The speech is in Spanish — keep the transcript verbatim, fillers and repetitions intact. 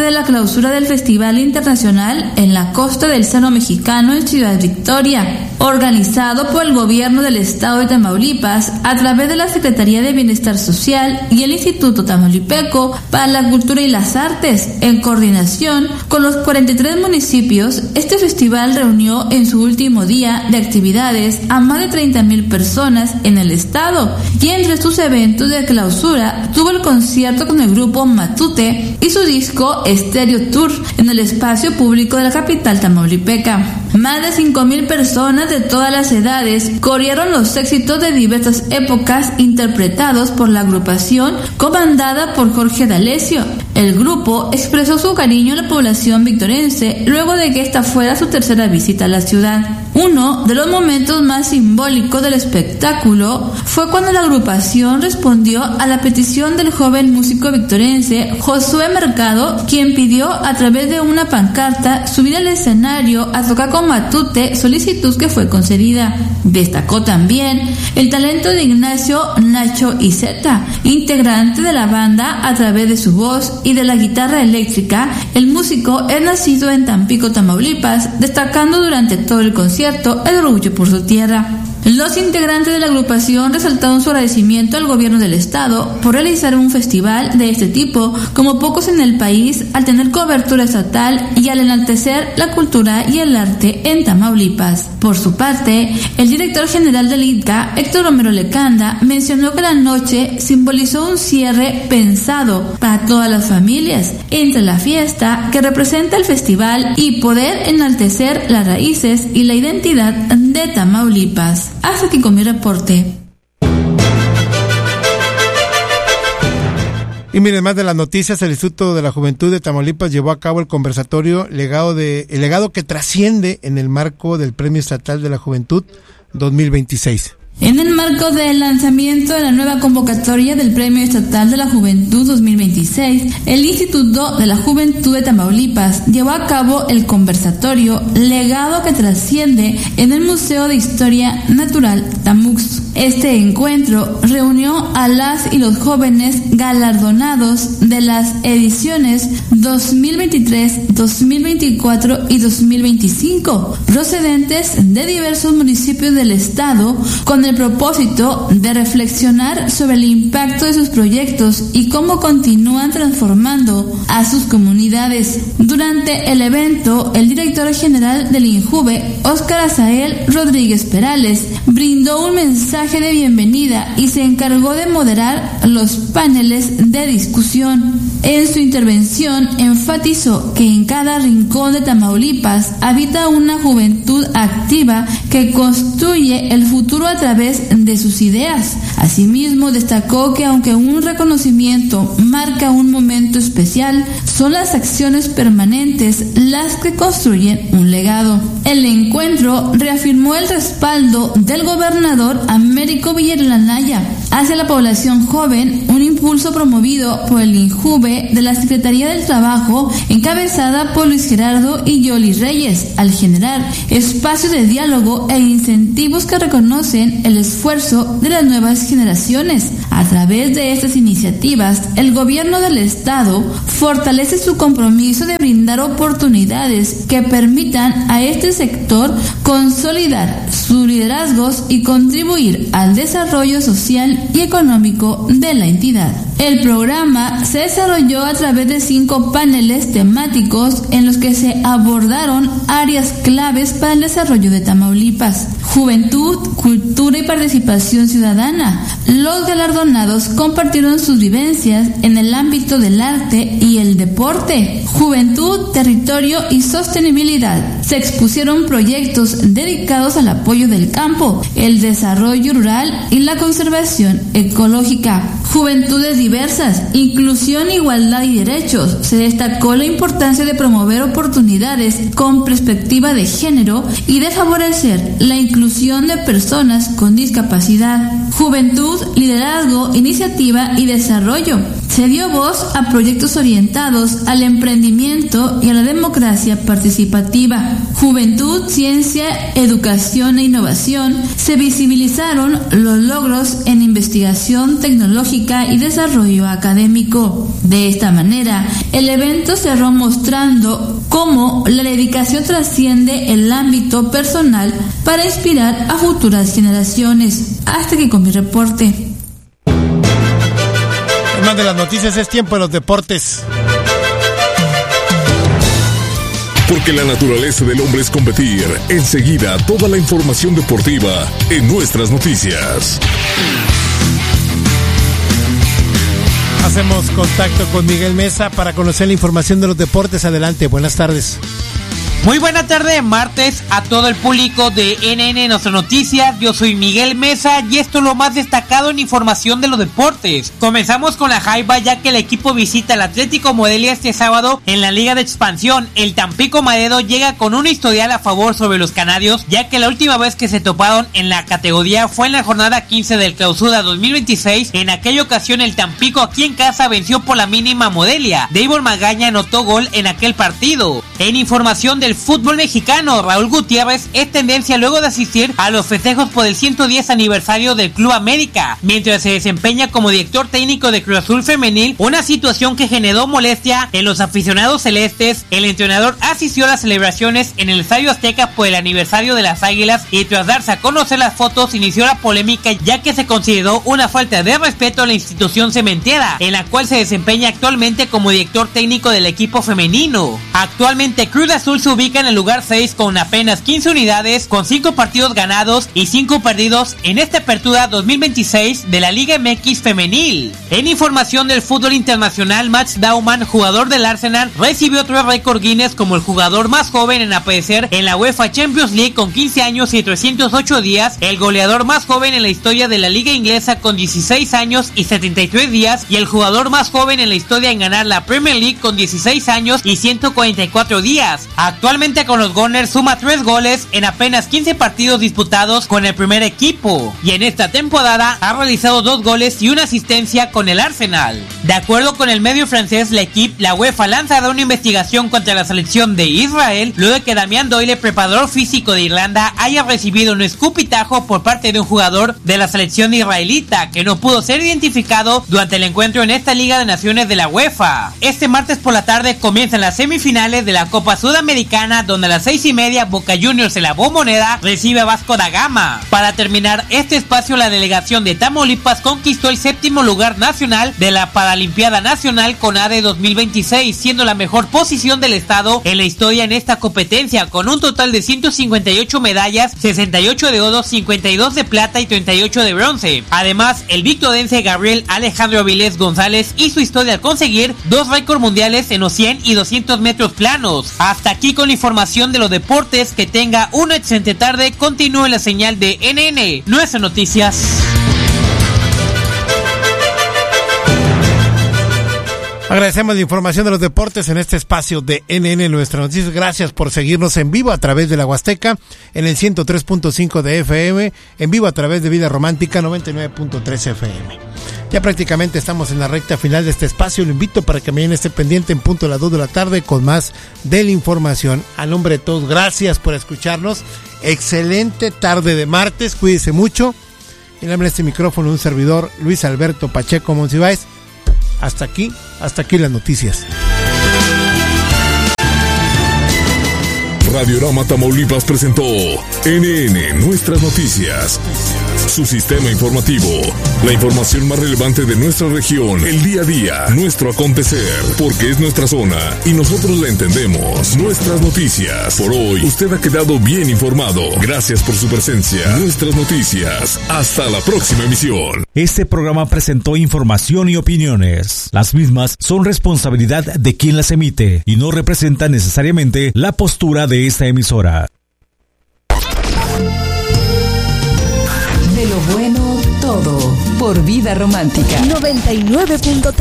de la clausura del Festival Internacional en la Costa del Llano Mexicano en Ciudad Victoria, organizado por el gobierno del estado de Tamaulipas a través de la Secretaría de Bienestar Social y el Instituto Tamaulipeco para la Cultura y las Artes. En coordinación con los cuarenta y tres municipios, este festival reunió en su último día de actividades a más de treinta mil personas en el estado, y entre sus eventos de clausura tuvo el concierto con el grupo Matute y su disco Stereo Tour en el espacio público de la capital tamaulipeca. Más de cinco mil personas de todas las edades corearon los éxitos de diversas épocas interpretados por la agrupación comandada por Jorge D'Alessio. El grupo expresó su cariño a la población victorense luego de que esta fuera su tercera visita a la ciudad. Uno de los momentos más simbólicos del espectáculo fue cuando la agrupación respondió a la petición del joven músico victorense Josué Mercado, quien pidió a través de una pancarta subir al escenario a tocar con Matute, solicitud que fue concedida. Destacó también el talento de Ignacio Nacho Iceta, integrante de la banda. A través de su voz y de la guitarra eléctrica, el músico es nacido en Tampico, Tamaulipas, destacando durante todo el concierto el orgullo por su tierra. Los integrantes de la agrupación resaltaron su agradecimiento al gobierno del estado por realizar un festival de este tipo, como pocos en el país, al tener cobertura estatal y al enaltecer la cultura y el arte en Tamaulipas. Por su parte, el director general del I T C A, Héctor Romero Lecanda, mencionó que la noche simbolizó un cierre pensado para todas las familias, entre la fiesta que representa el festival y poder enaltecer las raíces y la identidad de Tamaulipas. Hasta aquí con mi reporte. Y miren, más de las noticias, el Instituto de la Juventud de Tamaulipas llevó a cabo el conversatorio legado de el legado que trasciende en el marco del Premio Estatal de la Juventud dos mil veintiséis. En el marco del lanzamiento de la nueva convocatoria del Premio Estatal de la Juventud dos mil veintiséis, el Instituto de la Juventud de Tamaulipas llevó a cabo el conversatorio Legado que trasciende en el Museo de Historia Natural Tamux. Este encuentro reunió a las y los jóvenes galardonados de las ediciones dos mil veintitrés, dos mil veinticuatro y dos mil veinticinco, procedentes de diversos municipios del estado, con el propósito de reflexionar sobre el impacto de sus proyectos y cómo continúan transformando a sus comunidades. Durante el evento, el director general del INJUVE, Óscar Azael Rodríguez Perales, brindó un mensaje de bienvenida y se encargó de moderar los paneles de discusión. En su intervención enfatizó que en cada rincón de Tamaulipas habita una juventud activa que construye el futuro a través de sus ideas. Asimismo, destacó que aunque un reconocimiento marca un momento especial, son las acciones permanentes las que construyen un legado. El encuentro reafirmó el respaldo del gobernador Américo Villarreal Anaya hacia la población joven, un impulso promovido por el INJUVE de la Secretaría del Trabajo, encabezada por Luis Gerardo y Yoli Reyes, al generar espacios de diálogo e incentivos que reconocen el esfuerzo de las nuevas generaciones. A través de estas iniciativas, el gobierno del estado fortalece su compromiso de brindar oportunidades que permitan a este sector consolidar sus liderazgos y contribuir al desarrollo social y económico de la entidad. El programa se desarrolló a través de cinco paneles temáticos en los que se abordaron áreas claves para el desarrollo de Tamaulipas: juventud, cultura y participación ciudadana. Los galardonados compartieron sus vivencias en el ámbito del arte y el deporte, juventud, territorio y sostenibilidad. Se expusieron proyectos dedicados al apoyo del campo, el desarrollo rural y la conservación ecológica. Juventudes diversas, inclusión, igualdad y derechos. Se destacó la importancia de promover oportunidades con perspectiva de género y de favorecer la inclusión de personas con discapacidad. Juventud, liderazgo, iniciativa y desarrollo. Se dio voz a proyectos orientados al emprendimiento y a la democracia participativa. Juventud, ciencia, educación e innovación. Se visibilizaron los logros en investigación tecnológica y desarrollo académico. De esta manera, el evento cerró mostrando cómo la dedicación trasciende el ámbito personal para inspirar a futuras generaciones. Hasta aquí con mi reporte. Además de las noticias, es tiempo de los deportes. Porque la naturaleza del hombre es competir. Enseguida, toda la información deportiva en nuestras noticias. Hacemos contacto con Miguel Mesa para conocer la información de los deportes. Adelante, buenas tardes. Muy buena tarde, martes, a todo el público de N N Nuestras Noticias. Yo soy Miguel Mesa y esto es lo más destacado en información de los deportes. Comenzamos con la Jaiba, ya que el equipo visita al Atlético Morelia este sábado en la Liga de Expansión. El Tampico Madero llega con un historial a favor sobre los canarios, ya que la última vez que se toparon en la categoría fue en la jornada quince del Clausura dos mil veintiséis. En aquella ocasión el Tampico aquí en casa venció por la mínima a Morelia. Deivor Magaña anotó gol en aquel partido. En información del fútbol mexicano, Raúl Gutiérrez es tendencia luego de asistir a los festejos por el ciento diez aniversario del Club América, mientras se desempeña como director técnico de Cruz Azul Femenil, una situación que generó molestia en los aficionados celestes. El entrenador asistió a las celebraciones en el Estadio Azteca por el aniversario de las Águilas y tras darse a conocer las fotos inició la polémica, ya que se consideró una falta de respeto a la institución cementera, en la cual se desempeña actualmente como director técnico del equipo femenino. Actualmente Cruz Azul se ubica en el lugar seis con apenas quince unidades, con cinco partidos ganados y cinco perdidos en esta apertura dos mil veintiséis de la Liga M X femenil. En información del fútbol internacional, Max Daumann, jugador del Arsenal, recibió otro récord Guinness como el jugador más joven en aparecer en la UEFA Champions League con quince años y trescientos ocho días, el goleador más joven en la historia de la liga inglesa con dieciséis años y setenta y tres días y el jugador más joven en la historia en ganar la Premier League con dieciséis años y ciento cuarenta y cuatro días. Actualmente con los Gunners suma tres goles en apenas quince partidos disputados con el primer equipo y en esta temporada ha realizado dos goles y una asistencia con el Arsenal. De acuerdo con el medio francés L'Equipe, la UEFA lanzará una investigación contra la selección de Israel luego de que Damián Doyle, preparador físico de Irlanda, haya recibido un escupitajo por parte de un jugador de la selección israelita que no pudo ser identificado durante el encuentro en esta Liga de Naciones de la UEFA. Este martes por la tarde comienzan las semifinales de la Copa Sudamericana, donde a las seis y media Boca Juniors en la Bombonera recibe a Vasco da Gama. Para terminar este espacio, la delegación de Tamaulipas conquistó el séptimo lugar nacional de la Paralimpiada Nacional CONADE dos mil veintiséis, siendo la mejor posición del estado en la historia en esta competencia, con un total de ciento cincuenta y ocho medallas, sesenta y ocho de oro, cincuenta y dos de plata y treinta y ocho de bronce. Además, el victorense Gabriel Alejandro Avilés González hizo historia al conseguir dos récords mundiales en los cien y doscientos metros planos. Hasta aquí con la información de los deportes. Que tenga una excelente tarde. Continúe la señal de N N Nuestras Noticias. Agradecemos la información de los deportes en este espacio de N N Nuestras Noticias. Gracias por seguirnos en vivo a través de la Huasteca en el ciento tres punto cinco de F M, en vivo a través de Vida Romántica noventa y nueve punto tres F M. Ya prácticamente estamos en la recta final de este espacio. Lo invito para que mañana esté pendiente en punto a las dos de la tarde con más de la información. A nombre de todos, gracias por escucharnos. Excelente tarde de martes. Cuídese mucho. En nombre de este micrófono, un servidor, Luis Alberto Pacheco Monsiváis. Hasta aquí, hasta aquí las noticias. Radiorama Tamaulipas presentó N N Nuestras Noticias, su sistema informativo, la información más relevante de nuestra región, el día a día, nuestro acontecer, porque es nuestra zona y nosotros la entendemos. Nuestras Noticias. Por hoy, usted ha quedado bien informado. Gracias por su presencia. Nuestras Noticias. Hasta la próxima emisión. Este programa presentó información y opiniones. Las mismas son responsabilidad de quien las emite y no representan necesariamente la postura de esta emisora. De lo bueno todo por Vida Romántica noventa y nueve punto tres.